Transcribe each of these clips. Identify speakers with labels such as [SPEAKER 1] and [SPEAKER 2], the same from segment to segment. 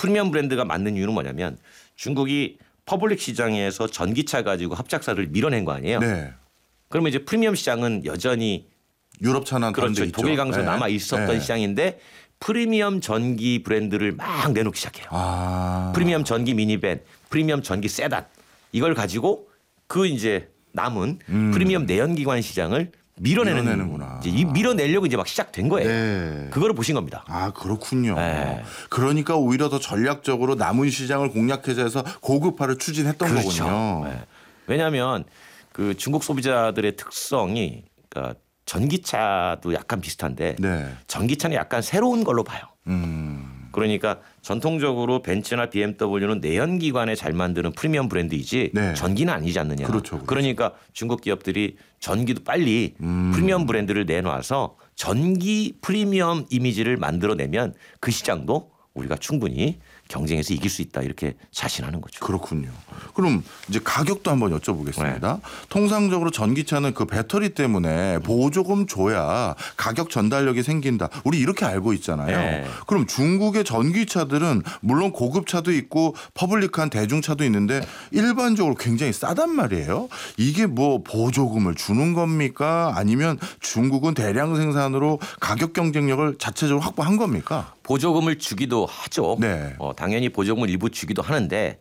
[SPEAKER 1] 프리미엄 브랜드가 맞는 이유는 뭐냐면 중국이 퍼블릭 시장에서 전기차 가지고 합작사를 밀어낸 거 아니에요.
[SPEAKER 2] 네.
[SPEAKER 1] 그러면 이제 프리미엄 시장은 여전히
[SPEAKER 2] 유럽차나 다른 데
[SPEAKER 1] 그렇죠.
[SPEAKER 2] 있죠.
[SPEAKER 1] 독일 강서 남아 있었던
[SPEAKER 2] 네.
[SPEAKER 1] 시장인데 프리미엄 전기 브랜드를 막 내놓기 시작해요. 프리미엄 전기 미니밴, 프리미엄 전기 세단 이걸 가지고 그 이제 남은 프리미엄 내연기관 시장을
[SPEAKER 2] 밀어내는구나.
[SPEAKER 1] 이제 밀어내려고 이제 막 시작된 거예요.
[SPEAKER 2] 네.
[SPEAKER 1] 그거를 보신 겁니다.
[SPEAKER 2] 아 그렇군요.
[SPEAKER 1] 네.
[SPEAKER 2] 그러니까 오히려 더 전략적으로 남은 시장을 공략해서 해서 고급화를 추진했던
[SPEAKER 1] 그렇죠.
[SPEAKER 2] 거군요.
[SPEAKER 1] 네. 왜냐하면 그 중국 소비자들의 특성이 그러니까 전기차도 약간 비슷한데
[SPEAKER 2] 네.
[SPEAKER 1] 전기차는 약간 새로운 걸로 봐요. 그러니까 전통적으로 벤츠나 BMW는 내연기관에 잘 만드는 프리미엄 브랜드이지
[SPEAKER 2] 네.
[SPEAKER 1] 전기는 아니지 않느냐.
[SPEAKER 2] 그렇죠.
[SPEAKER 1] 그러니까 중국 기업들이 전기도 빨리 프리미엄 브랜드를 내놔서 전기 프리미엄 이미지를 만들어내면 그 시장도 우리가 충분히 경쟁에서 이길 수 있다 이렇게 자신하는 거죠.
[SPEAKER 2] 그렇군요. 그럼 이제 가격도 한번 여쭤보겠습니다. 통상적으로 전기차는 그 배터리 때문에 보조금 줘야 가격 전달력이 생긴다. 우리 이렇게 알고 있잖아요.
[SPEAKER 1] 네.
[SPEAKER 2] 그럼 중국의 전기차들은 물론 고급차도 있고 퍼블릭한 대중차도 있는데 일반적으로 굉장히 싸단 말이에요. 이게 뭐 보조금을 주는 겁니까? 아니면 중국은 대량 생산으로 가격 경쟁력을 자체적으로 확보한 겁니까?
[SPEAKER 1] 보조금을 주기도 하죠.
[SPEAKER 2] 네.
[SPEAKER 1] 당연히 보조금을 일부 주기도 하는데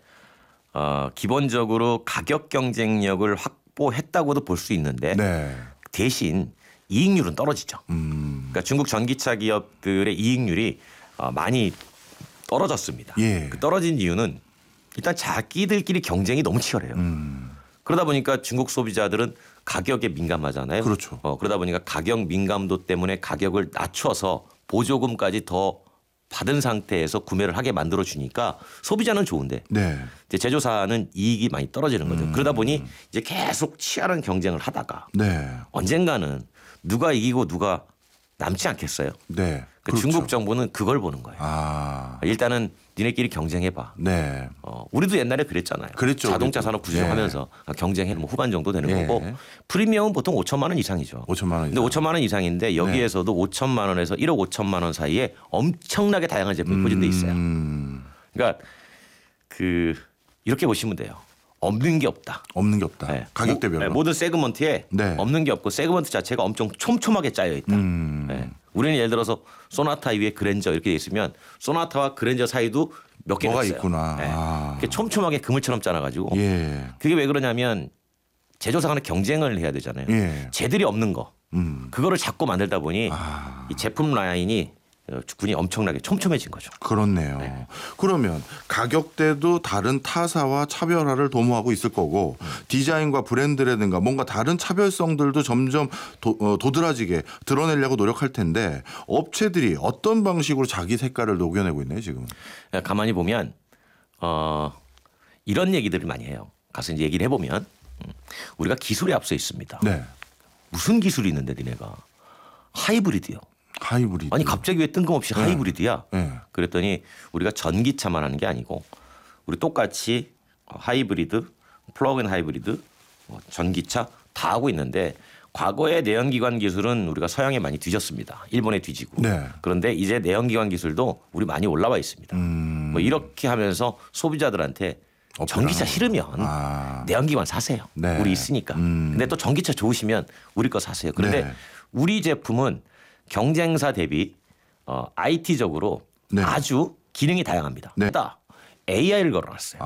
[SPEAKER 1] 기본적으로 가격 경쟁력을 확보했다고도 볼 수 있는데
[SPEAKER 2] 네.
[SPEAKER 1] 대신 이익률은 떨어지죠. 그러니까 중국 전기차 기업들의 이익률이 많이 떨어졌습니다.
[SPEAKER 2] 예.
[SPEAKER 1] 그 떨어진 이유는 일단 자기들끼리 경쟁이 너무 치열해요. 그러다 보니까 중국 소비자들은 가격에 민감하잖아요.
[SPEAKER 2] 그렇죠.
[SPEAKER 1] 그러다 보니까 가격 민감도 때문에 가격을 낮춰서 보조금까지 더 받은 상태에서 구매를 하게 만들어 주니까 소비자는 좋은데
[SPEAKER 2] 네.
[SPEAKER 1] 이제 제조사는 이익이 많이 떨어지는 거죠. 그러다 보니 이제 계속 치열한 경쟁을 하다가
[SPEAKER 2] 네.
[SPEAKER 1] 언젠가는 누가 이기고 누가 남지 않겠어요.
[SPEAKER 2] 네.
[SPEAKER 1] 그
[SPEAKER 2] 그렇죠.
[SPEAKER 1] 중국 정부는 그걸 보는 거예요.
[SPEAKER 2] 아.
[SPEAKER 1] 일단은 니네끼리 경쟁해봐.
[SPEAKER 2] 네.
[SPEAKER 1] 우리도 옛날에 그랬잖아요.
[SPEAKER 2] 그랬죠,
[SPEAKER 1] 자동차
[SPEAKER 2] 그랬죠.
[SPEAKER 1] 산업 구조하면서 경쟁해 뭐 후반 정도 되는
[SPEAKER 2] 예.
[SPEAKER 1] 거고 프리미엄은 보통 5천만 원 이상이죠.
[SPEAKER 2] 5천만 원.
[SPEAKER 1] 근데 5천만 원 이상인데 여기에서도 5천만 원에서 1억 5천만 원 사이에 엄청나게 다양한 제품이 포진돼 있어요. 그러니까 이렇게 보시면 돼요. 없는 게 없다.
[SPEAKER 2] 없는 게 없다.
[SPEAKER 1] 네.
[SPEAKER 2] 가격대별로.
[SPEAKER 1] 모든 세그먼트에
[SPEAKER 2] 네.
[SPEAKER 1] 없는 게 없고 세그먼트 자체가 엄청 촘촘하게 짜여 있다. 네. 우리는 예를 들어서 소나타 위에 그랜저 이렇게 돼 있으면 소나타와 그랜저 사이도 몇 개가
[SPEAKER 2] 뭐가
[SPEAKER 1] 있어요.
[SPEAKER 2] 있구나.
[SPEAKER 1] 네.
[SPEAKER 2] 아.
[SPEAKER 1] 그게 촘촘하게 그물처럼 짜놔가지고
[SPEAKER 2] 예.
[SPEAKER 1] 그게 왜 그러냐면 제조사 간에 경쟁을 해야 되잖아요.
[SPEAKER 2] 예.
[SPEAKER 1] 쟤들이 없는 거 그거를 자꾸 만들다 보니 이 제품 라인이 군이 엄청나게 촘촘해진 거죠.
[SPEAKER 2] 그렇네요.
[SPEAKER 1] 네.
[SPEAKER 2] 그러면 가격대도 다른 타사와 차별화를 도모하고 있을 거고 디자인과 브랜드라든가 뭔가 다른 차별성들도 점점 도드라지게 드러내려고 노력할 텐데 업체들이 어떤 방식으로 자기 색깔을 녹여내고 있나요 지금?
[SPEAKER 1] 가만히 보면 이런 얘기들을 많이 해요. 가서 이제 얘기를 해보면 우리가 기술에 앞서 있습니다.
[SPEAKER 2] 네.
[SPEAKER 1] 무슨 기술이 있는데 니네가 하이브리드요.
[SPEAKER 2] 하이브리드.
[SPEAKER 1] 아니 갑자기 왜 뜬금없이 하이브리드야?
[SPEAKER 2] 네.
[SPEAKER 1] 그랬더니 우리가 전기차만 하는 게 아니고 우리 똑같이 하이브리드, 플러그인 하이브리드, 전기차 다 하고 있는데 과거의 내연기관 기술은 우리가 서양에 많이 뒤졌습니다. 일본에 뒤지고.
[SPEAKER 2] 네.
[SPEAKER 1] 그런데 이제 내연기관 기술도 우리 많이 올라와 있습니다. 뭐 이렇게 하면서 소비자들한테 전기차 싫으면 내연기관 사세요.
[SPEAKER 2] 네.
[SPEAKER 1] 우리 있으니까. 근데 또 전기차 좋으시면 우리 거 사세요. 그런데
[SPEAKER 2] 네.
[SPEAKER 1] 우리 제품은 경쟁사 대비 IT적으로
[SPEAKER 2] 네.
[SPEAKER 1] 아주 기능이 다양합니다.
[SPEAKER 2] 네.
[SPEAKER 1] 게다가 AI를 걸어놨어요.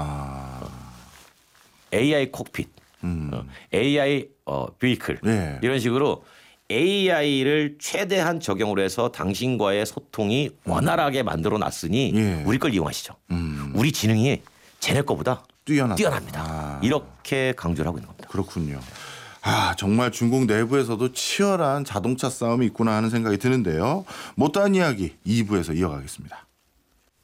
[SPEAKER 1] AI 콕핏, AI 베이클
[SPEAKER 2] 네.
[SPEAKER 1] 이런 식으로 AI를 최대한 적용을 해서 당신과의 소통이 원활하게 만들어 놨으니
[SPEAKER 2] 예.
[SPEAKER 1] 우리 걸 이용하시죠. 우리 지능이 쟤네 거보다 뛰어납니다. 이렇게 강조를 하고 있는 겁니다.
[SPEAKER 2] 그렇군요. 정말 중국 내부에서도 치열한 자동차 싸움이 있구나 하는 생각이 드는데요. 못다한 이야기 2부에서 이어가겠습니다.